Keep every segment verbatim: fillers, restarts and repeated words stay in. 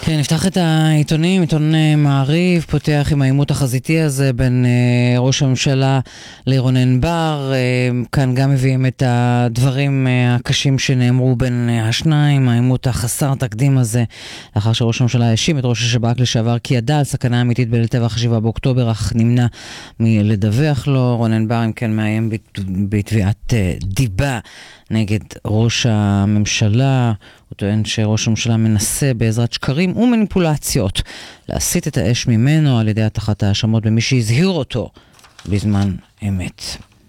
כן, נפתח את העיתונים, עיתון מעריב, פותח עם העימות החזיתי הזה בין אה, ראש הממשלה לרונן בר. אה, כאן גם מביאים את הדברים אה, הקשים שנאמרו בין אה, השניים, העימות החסר תקדים הזה, לאחר שראש הממשלה האשים את ראש השב"כ לשעבר כי ידע על סכנה אמיתית בליל טבח שבעה באוקטובר, אך נמנע מלדווח לו. רונן בר, אם כן, מאיים בתביעת אה, דיבה נגד ראש הממשלה. הוא טוען שראש הממשלה מנסה בעזרת שקרים ומניפולציות להסיט את האש ממנו על ידי הטחת האשמות במי שהזהיר אותו בזמן אמת.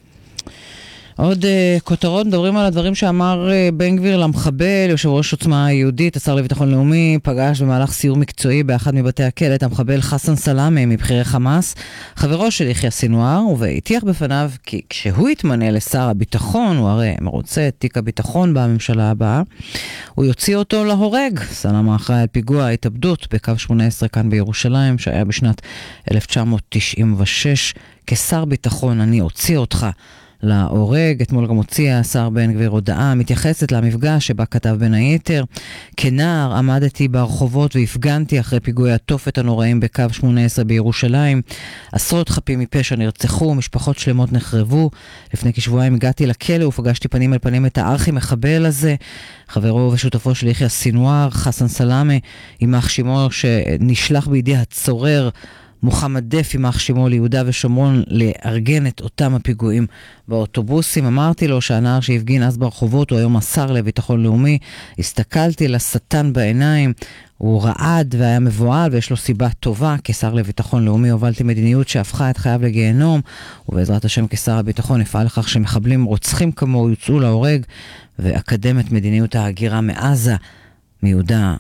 עוד uh, כותרות, מדברים על הדברים שאמר uh, בן גביר למחבל, יושב ראש עוצמה היהודית, השר לביטחון לאומי, פגש במהלך סיור מקצועי באחד מבתי הכלא את המחבל חסן סלאמה מבחירי חמאס, חברו של יחיא סינואר, והטיח בפניו כי כשהוא יתמנה לשר הביטחון, הוא הרי מרוצה את תיק הביטחון בממשלה הבאה, הוא יוציא אותו להורג. סלאמה אחראי על פיגוע ההתאבדות בקו שמונה עשרה כאן בירושלים, שהיה בשנת אלף תשע מאות תשעים ושש. כשר ביטחון אני אוציא אותך להורג. אתמול גם הוציא השר בן גביר הודעה מתייחסת למפגש שבה כתב בין היתר: כנער עמדתי ברחובות והפגנתי אחרי פיגועי התופת הנוראים בקו שמונה עשרה בירושלים. עשרות חפים מפשע נרצחו, משפחות שלמות נחרבו. לפני כשבועיים הגעתי לכלא ופגשתי פנים אל פנים את הארכי מחבל הזה, חברו ושותפו של יחיא סינואר, חסן סלאמה, יימח שמו, שנשלח בידי הצורר מוחמד דף, יימח שמו, ליהודה ושומרון לארגן את אותם הפיגועים באוטובוסים. אמרתי לו שהנער שהפגין אז ברחובות הוא היום השר לביטחון לאומי. הסתכלתי לשטן בעיניים, הוא רעד והיה מבועל ויש לו סיבה טובה. כשר לביטחון לאומי הובלתי מדיניות שהפכה את חייו לגיהנום, ובעזרת השם כשר הביטחון אפעל לכך שמחבלים רוצחים כמוהו יוצאו להורג, ואקדם את מדיניות ההגירה מעזה, מיהודה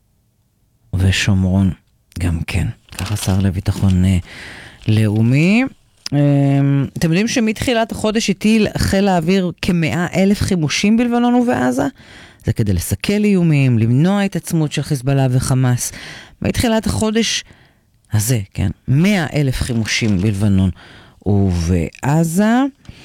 ושומרון גם כן. ככה שר לביטחון אה, לאומי. אה, אתם יודעים שמתחילת החודש הטיל חיל האוויר כמאה אלף חימושים בלבנון ובעזה? זה כדי לסכל איומים, למנוע התעצמות של חיזבאללה וחמאס. מתחילת החודש הזה, כן, מאה אלף חימושים בלבנון ובעזה.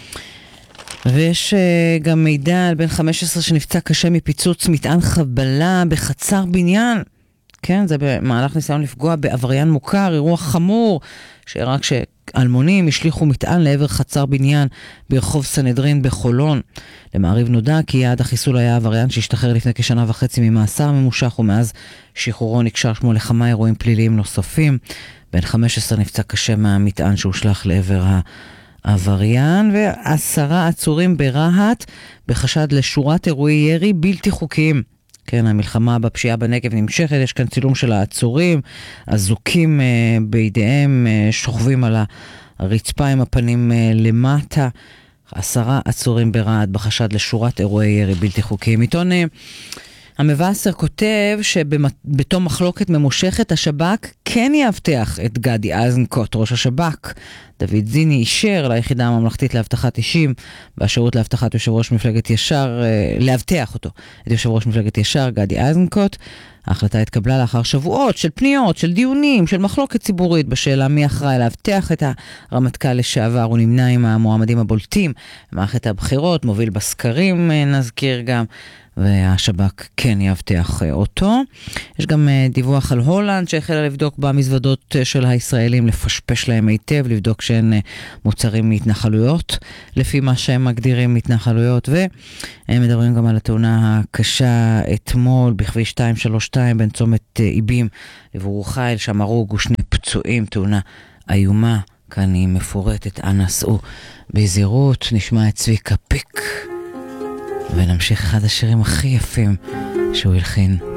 ויש uh, גם מידע על בן חמש עשרה שנפצע קשה מפיצוץ מטען חבלה בחצר בניין. כן, זה במהלך ניסיון לפגוע בעבריין מוכר, אירוע חמור, שרק שאלמונים השליחו מטען לעבר חצר בניין ברחוב סנהדרין בחולון. למעריב נודע כי יעד החיסול היה עבריין שהשתחרר לפני כשנה וחצי ממאסר ממושך, ומאז שחרורו נקשר שמו לכמה אירועים פליליים נוספים. בן חמש עשרה נפצע קשה מהמטען שהושלח לעבר העבריין, ועשרה עצורים ברהט בחשד לשורת אירועי ירי בלתי חוקיים. כן, המלחמה בפשיעה בנגב נמשכת, יש כאן צילום של העצורים, הזוקים אה, בידיהם, אה, שוכבים על הרצפה עם הפנים אה, למטה. עשרה עצורים ברהט בחשד לשורת אירועי ירי בלתי חוקיים. עיתון אה, המבשר כותב שבתום מחלוקת ממושכת השב"כ כן יאבטח את גדי איזנקוט, ראש השב"כ. דוד זיני אישר ליחידה הממלכתית להבטחת אישים והשירות להבטחת יושב ראש מפלגת ישר, להבטח אותו, את יושב ראש מפלגת ישר, גדי איזנקוט. ההחלטה התקבלה לאחר שבועות של פניות, של דיונים, של מחלוקת ציבורית בשאלה מי אחראי להבטח את הרמטכ"ל לשעבר. הוא נמנע עם המועמדים הבולטים במערכת הבחירות, מוביל בסקרים, נזכיר גם, והשב"כ כן יבטח אותו. יש גם דיווח על הולנד שהחלה לבדוק במזוודות של הישראלים, לפשפש להם היטב, לבדוק שהן מוצרים מהתנחלויות, לפי מה שהם מגדירים מתנחלויות. והם מדברים גם על התאונה הקשה אתמול בכביש שתיים שלוש שתיים בין צומת איבים לברור חיל, שם הרוגו שני פצועים, תאונה איומה. כאן היא מפורטת, אנא סעו בזהירות. נשמע את צביקה פיק ונמשיך אחד השירים הכי יפים שהוא הלחין.